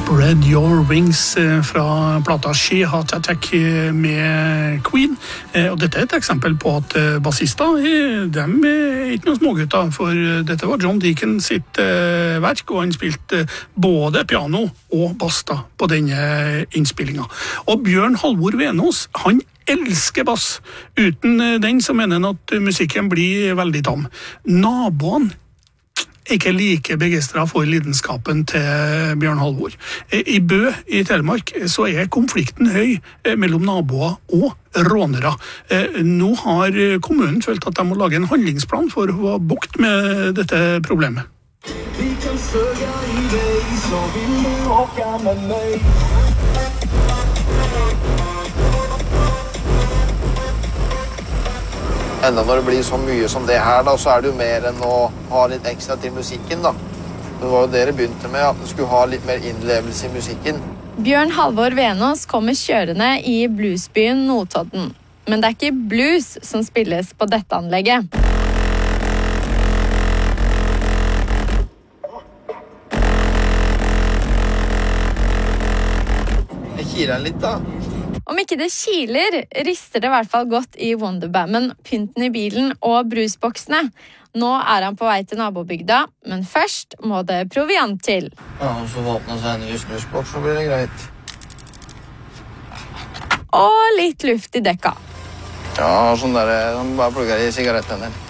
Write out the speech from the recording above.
Spread Your Wings fra plata She Heart Attack med Queen. Og dette et eksempel på at bassister, de ikke noen smågutter, for dette var John Deacon sitt verk, og han spilte både piano og basta på denne innspillingen. Og Bjørn Halvor Venås, han elsker bass. Uten den så mener han at musikken blir veldig tam. Naboen ikke like begeistret for lidenskapen til Bjørn Halvor. I Bø i Telemark så konflikten høy mellom naboer og rånere. Nå har kommunen følt at de må lage en handlingsplan for å få bukt med dette problemet. Vi kan søke i deg, så vil du åka med meg. Enda når det blir så mye som det her, da, så det jo mer enn å ha litt ekstra til musikken. Da. Det var jo det dere begynte med, at det skulle ha litt mer innlevelse i musikken. Bjørn Halvor Venås kommer kjørende i bluesbyen Notodden. Men det ikke blues som spilles på dette anlegget. Jeg kiler den litt, da. Om ikke det kiler, rister det I hvert fall godt I Wonderbammen, pynten I bilen og brusboksene. Nå han på vei til nabobygda, men først må det proviant til. Ja, og så åpner seg en ny snusboks, så blir det greit. Og litt luft I dekka. Ja, sånn der, bare plugger I sigarettene.